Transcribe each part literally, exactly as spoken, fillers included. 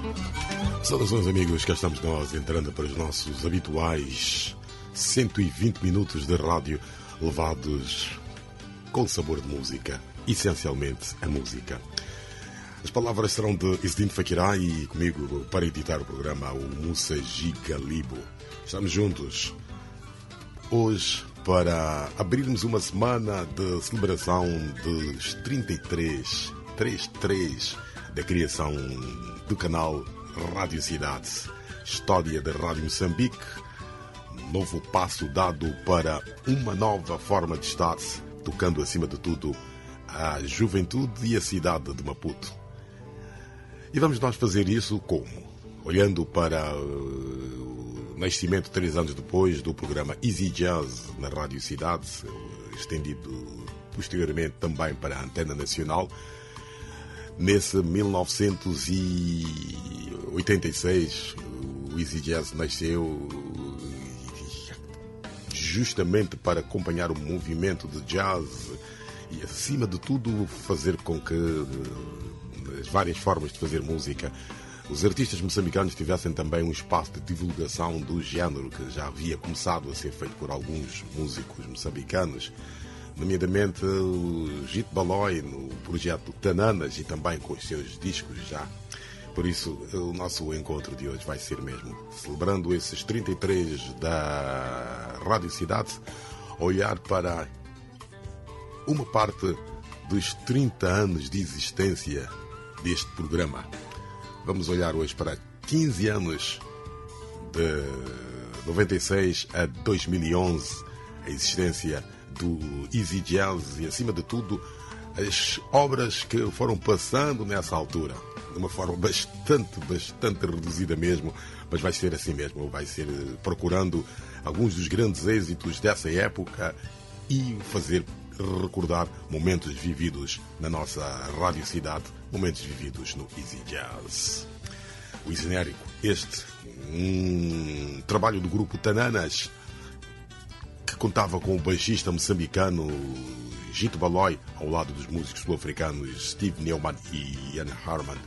Saudações, amigos, cá estamos nós entrando para os nossos habituais cento e vinte minutos de rádio levados com sabor de música, essencialmente a música. As palavras serão de Izdin Fakirá e comigo para editar o programa o Moussa Gigalibo. Estamos juntos hoje para abrirmos uma semana de celebração dos trinta e três, trinta e três da criação do canal Rádio Cidade, história da Rádio Moçambique, novo passo dado para uma nova forma de estar, tocando acima de tudo a juventude e a cidade de Maputo. E vamos nós fazer isso como? Olhando para o nascimento, três anos depois, do programa Easy Jazz na Rádio Cidade, estendido posteriormente também para a Antena Nacional. Nesse mil novecentos e oitenta e seis, o Easy Jazz nasceu justamente para acompanhar o movimento de jazz e, acima de tudo, fazer com que as várias formas de fazer música, os artistas moçambicanos tivessem também um espaço de divulgação do género que já havia começado a ser feito por alguns músicos moçambicanos, nomeadamente o Gito Balói no projeto Tananas e também com os seus discos já. Por isso, o nosso encontro de hoje vai ser mesmo celebrando esses trinta e três da Rádio Cidade, olhar para uma parte dos trinta anos de existência deste programa. Vamos olhar hoje para quinze anos de noventa e seis a dois mil e onze, a existência do Easy Jazz e, acima de tudo, as obras que foram passando nessa altura, de uma forma bastante, bastante reduzida mesmo, mas vai ser assim mesmo, vai ser procurando alguns dos grandes êxitos dessa época e fazer recordar momentos vividos na nossa Rádio Cidade, momentos vividos no Easy Jazz. O Isinérico, este, um trabalho do grupo Tananas, que contava com o baixista moçambicano Gito Balói, ao lado dos músicos sul-africanos Steve Neumann e Ian Harman.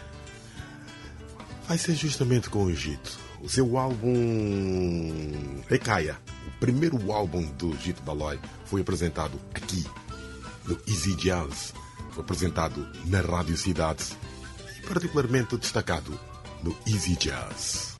Vai ser justamente com o Gito. O seu álbum Ekaya, o primeiro álbum do Gito Balói, foi apresentado aqui, no Easy Jazz. Foi apresentado na Rádio Cidade e particularmente destacado no Easy Jazz.